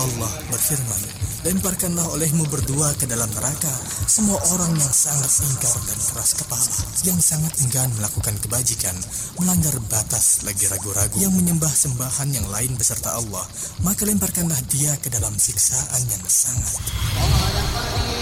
Allah berfirman, lemparkanlah olehmu berdua ke dalam neraka semua orang yang sangat ingkar dan keras kepala, yang sangat enggan melakukan kebajikan, melanggar batas lagi ragu-ragu, yang menyembah sembahan yang lain beserta Allah, maka lemparkanlah dia ke dalam siksaan yang sangat